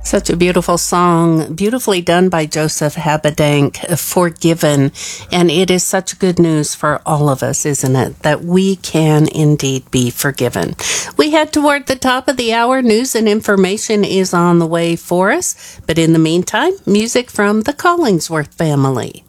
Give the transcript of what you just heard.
Such a beautiful song, beautifully done by Joseph Habedank, Forgiven. And it is such good news for all of us, isn't it? That we can indeed be forgiven. We head toward the top of the hour. News and information is on the way for us. But in the meantime, music from the Collingsworth family.